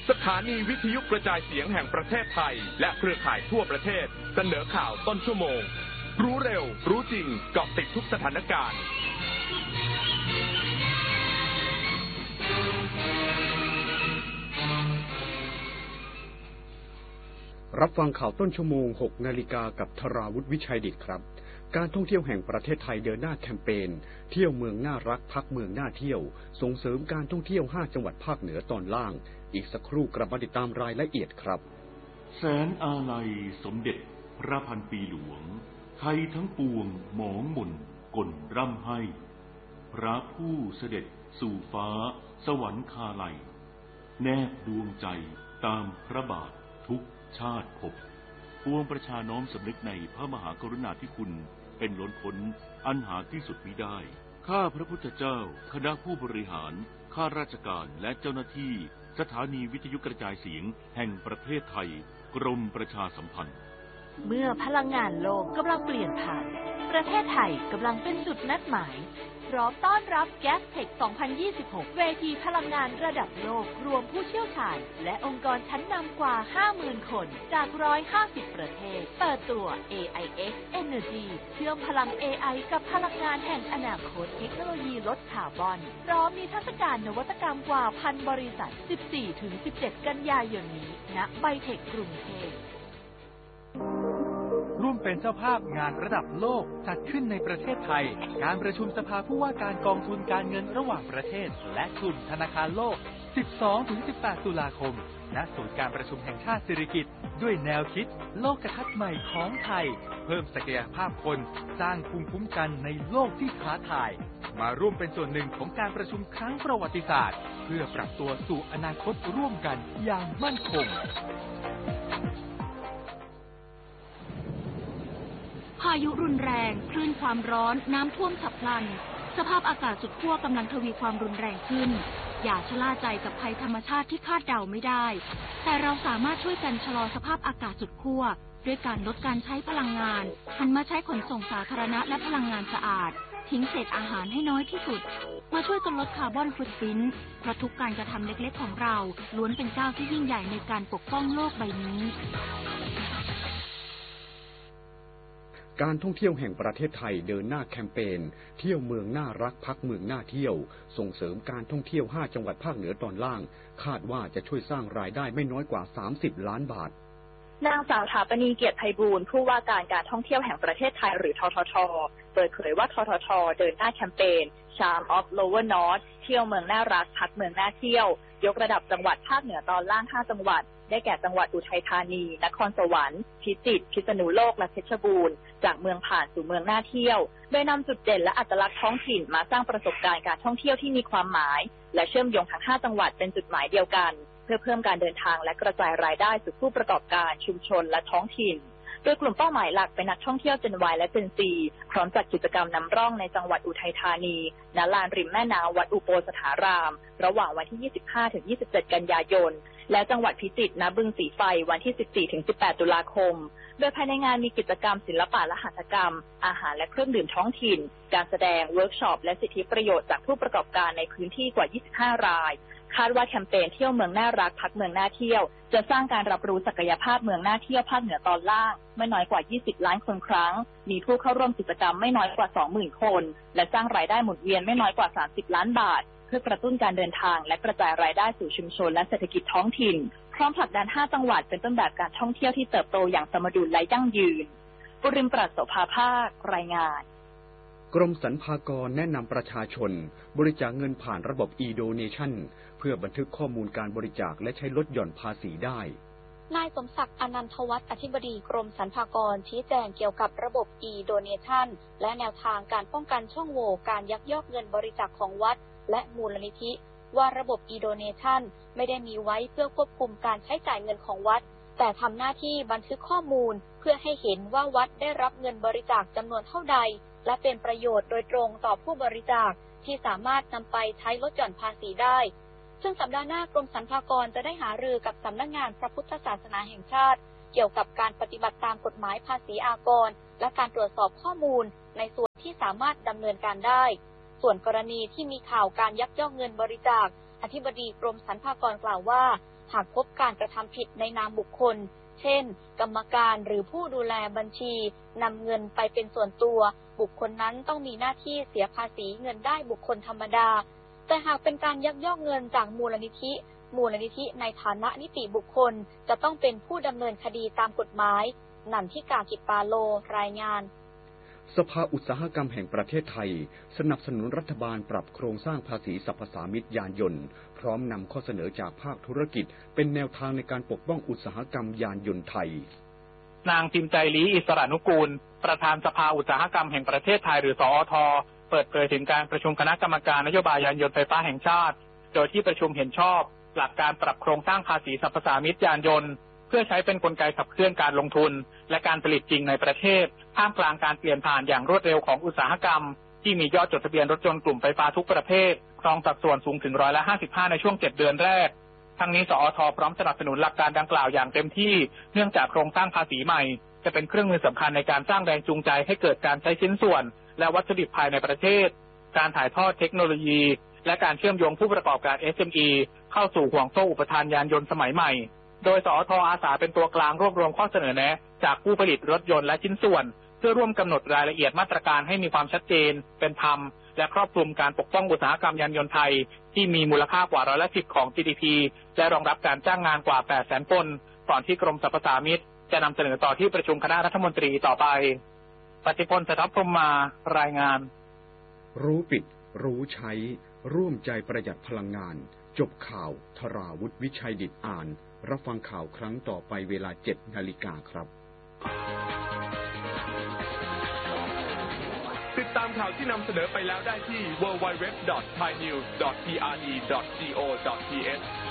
สถานีวิทยุกระจายเสียงแห่งประเทศไทยและเครือข่ายทั่วประเทศเสนอข่าวต้นชั่วโมงรู้เร็วรู้จริงเกาะติดทุกสถานการณ์รับฟังข่าวต้นชั่วโมง 6 นาฬิกากับธราวุฒิวิชัยดิษฐ์ครับการท่องเที่ยวแห่งประเทศไทยเดินหน้าแคมเปญเที่ยวเมืองน่ารักพักเมืองน่าเที่ยวส่งเสริมการท่องเที่ยว5จังหวัดภาคเหนือตอนล่างอีกสักครู่กลับมาติดตามรายละเอียดครับแสนอาลัยสมเด็จพระพันปีหลวงไทยทั้งปวงหมองมนกลร่ำให้พระผู้เสด็จสู่ฟ้าสวรรคาลัยแนบดวงใจตามพระบาททุกชาติภพปวงประชาน้อมสำนึกในพระมหากรุณาธิคุณเป็นล้นพ้นอันหาที่สุดมิได้ข้าพระพุทธเจ้าคณะผู้บริหารข้าราชการและเจ้าหน้าที่สถานีวิทยุกระจายเสียงแห่งประเทศไทยกรมประชาสัมพันธ์เมื่อพลังงานโลกกำลังเปลี่ยนผ่านประเทศไทยกำลังเป็นจุดนัดหมายพร้อมต้อนรับ Gastech 2026 เวทีพลังงานระดับโลกรวมผู้เชี่ยวชาญและองค์กรชั้นนำกว่า 50,000 คนจาก 150 ประเทศเปิดตัว AIX Energy เชื่อมพลัง AI กับพลังงานแห่งอนาคตเทคโนโลยีลดคาร์บอนพร้อมนิทรรศการนวัตกรรมกว่า 1,000 บริษัท 14-17 กันยายนนี้ณไบเทคกรุงเทพร่วมเป็นเจ้าภาพงานระดับโลกจัดขึ้นในประเทศไทยการประชุมสภาผู้ว่าการกองทุนการเงินระหว่างประเทศและกลุ่มธนาคารโลก 12-18 ตุลาคมณศูนย์การประชุมแห่งชาติสิริกิติ์ด้วยแนวคิดโลกทัศน์ใหม่ของไทยเพิ่มศักยภาพคนสร้างภูมิคุ้มกันในโลกที่ท้าทายมาร่วมเป็นส่วนหนึ่งของการประชุมครั้งประวัติศาสตร์เพื่อปรับตัวสู่อนาคตร่วมกันอย่างมั่นคงพายุรุนแรงคลื่นความร้อนน้ำท่วมฉับพลันสภาพอากาศสุดขั้วกำลังทวีความรุนแรงขึ้นอย่าชะล่าใจกับภัยธรรมชาติที่คาดเดาไม่ได้แต่เราสามารถช่วยกันชะลอสภาพอากาศสุดขั้วด้วยการลดการใช้พลังงานหันมาใช้ขนส่งสาธารณะและพลังงานสะอาดทิ้งเศษอาหารให้น้อยที่สุดมาช่วยกันลดคาร์บอนฟุตพริ้นท์เพราะทุกการกระทำเล็กๆของเราล้วนเป็นก้าวที่ยิ่งใหญ่ในการปกป้องโลกใบนี้การท่องเที่ยวแห่งประเทศไทยเดินหน้าแคมเปญเที่ยวเมืองน่ารักพักเมืองน่าเที่ยวส่งเสริมการท่องเที่ยว5จังหวัดภาคเหนือตอนล่างคาดว่าจะช่วยสร้างรายได้ไม่น้อยกว่า30ล้านบาทนางสาวถาปณีเกียรติไพบูลย์ผู้ว่าการท่องเที่ยวแห่งประเทศไทยหรือททท.เปิดเผยว่าททท.เดินหน้าแคมเปญ Charm of Lower North เที่ยวเมืองน่ารักพักเมืองน่าเที่ยวยกระดับจังหวัดภาคเหนือตอนล่าง5จังหวัดได้แก่จังหวัดอุทัยธานีนครสวรรค์พิจิตรพิษณุโลกและเพชรบูรณ์จากเมืองผ่านสู่เมืองน่าเที่ยวโดยนำจุดเด่นและอัตลักษณ์ท้องถิ่นมาสร้างประสบการณ์การท่องเที่ยวที่มีความหมายและเชื่อมโยงทั้ง5จังหวัดเป็นจุดหมายเดียวกันเพื่อเพิ่มการเดินทางและกระจายรายได้สู่ผู้ประกอบการชุมชนและท้องถิ่นโดยกลุ่มเป้าหมายหลักเป็นนักท่องเที่ยว Gen Y และ Gen Z พร้อมจัดกิจกรรมนำร่องในจังหวัดอุทัยธานีณลานริมแม่น้ำวัดอุโปสถารามระหว่างวันที่ 25-27 กันยายนและจังหวัดพิจิตรณบึงสีไฟวันที่ 14-18 ตุลาคมโดยภายในงานมีกิจกรรมศิลปะและหัตถกรรมอาหารและเครื่องดื่มท้องถิ่นการแสดงเวิร์กช็อปและสิทธิประโยชน์จากผู้ประกอบการในพื้นที่กว่า 25 รายคาดว่าแคมเปญเที่ยวเมืองน่ารักพักเมืองน่าเที่ยวจะสร้างการรับรู้ศักยภาพเมืองน่าเที่ยวภาคเหนือตอนล่างไม่น้อยกว่า20ล้านคนครั้งมีผู้เข้าร่วมกิจกรรมไม่น้อยกว่า 20,000 คนและสร้างรายได้หมุนเวียนไม่น้อยกว่า30ล้านบาทเพื่อกระตุ้นการเดินทางและกระจายรายได้สู่ชุมชนและเศรษฐกิจท้องถิ่นพร้อมผลักดัน5จังหวัดเป็นต้นแบบการท่องเที่ยวที่เติบโตอย่างสมดุลและยั่งยืนปุริมปรัชโสภาภาครายงานกรมสรรพากรแนะนำประชาชนบริจาคเงินผ่านระบบ e-donation เพื่อบันทึกข้อมูลการบริจาคและใช้ลดหย่อนภาษีได้นายสมศักดิ์อนันทวัฒน์อธิบดีกรมสรรพากรชี้แจงเกี่ยวกับระบบ e-donation และแนวทางการป้องกันช่องโหว่การยักยอกเงินบริจาคของวัดและมูลนิธิว่าระบบ e-donation ไม่ได้มีไว้เพื่อควบคุมการใช้จ่ายเงินของวัดแต่ทำหน้าที่บันทึกข้อมูลเพื่อให้เห็นว่าวัดได้รับเงินบริจาคจำนวนเท่าใดและเป็นประโยชน์โดยตรงต่อผู้บริจาคที่สามารถนำไปใช้ลดหย่อนภาษีได้ซึ่งสัปดาห์หน้ากรมสรรพากรจะได้หารือกับสำนักงานพระพุทธศาสนาแห่งชาติเกี่ยวกับการปฏิบัติตามกฎหมายภาษีอากรและการตรวจสอบข้อมูลในส่วนที่สามารถดำเนินการได้ส่วนกรณีที่มีข่าวการยักยอกเงินบริจาคอธิบดีกรมสรรพากรกล่าวว่าหากพบการกระทำผิดในนามบุคคลเช่นกรรมการหรือผู้ดูแลบัญชีนำเงินไปเป็นส่วนตัวบุคคลนั้นต้องมีหน้าที่เสียภาษีเงินได้บุคคลธรรมดาแต่หากเป็นการยักยอกเงินจากมูลนิธิในฐานะนิติบุคคลจะต้องเป็นผู้ดำเนินคดีตามกฎหมายนันทิกา กิจปาโลรายงานสภาอุตสาหกรรมแห่งประเทศไทยสนับสนุนรัฐบาลปรับโครงสร้างภาษีสรรพสามิตยานยนต์พร้อมนำข้อเสนอจากภาคธุรกิจเป็นแนวทางในการปกป้องอุตสาหกรรมยานยนต์ไทยนางพิมพ์ใจลีอิสระนุกูลประธานสภาอุตสาหกรรมแห่งประเทศไทยหรือสอท.เปิดเผยถึงการประชุมคณะกรรมการนโยบายยานยนต์ไฟฟ้าแห่งชาติโดยที่ประชุมเห็นชอบหลักการปรับโครงสร้างภาษีสรรพสามิตยานยนต์เพื่อใช้เป็นกลไกขับเคลื่อนการลงทุนและการผลิตจริงในประเทศท่ามกลางการเปลี่ยนผ่านอย่างรวดเร็วของอุตสาหกรรมที่มียอดจดทะเบียนรถยนต์กลุ่มไฟฟ้าทุกประเภทครองสัดส่วนสูงถึง55%ในช่วง7 เดือนแรกทั้งนี้สอท.พร้อมสนับสนุนหลักการดังกล่าวอย่างเต็มที่เนื่องจากโครงสร้างภาษีใหม่จะเป็นเครื่องมือสำคัญในการสร้างแรงจูงใจให้เกิดการใช้ชิ้นส่วนและวัตถุดิบภายในประเทศการถ่ายทอดเทคโนโลยีและการเชื่อมโยงผู้ประกอบการ SME เข้าสู่ห่วงโซ่อุปทานยานยนต์สมัยใหม่โดยสอท.อาสาเป็นตัวกลางรวบรวมข้อเสนอแนะจากผู้ผลิตรถยนต์และชิ้นส่วนเพื่อร่วมกำหนดรายละเอียดมาตรการให้มีความชัดเจนเป็นธรรมและครอบคลุมการปกป้องอุตสาหกรรมยานยนต์ไทยที่มีมูลค่ากว่า10%ของ GDP และรองรับการจ้างงานกว่า 800,000 คนก่อนที่กรมสรรพสามิตจะนำเสนอต่อที่ประชุมคณะรัฐมนตรีต่อไปปฏิพล สทัพพรหมมารายงานรู้ปิดรู้ใช้ร่วมใจประหยัดพลังงานจบข่าวธราวุฒิวิชัยดิษฐ์อ่านรับฟังข่าวครั้งต่อไปเวลา 7 นาฬิกาครับติดตามข่าวที่นำเสนอไปแล้วได้ที่ www.thainews.pre.go.th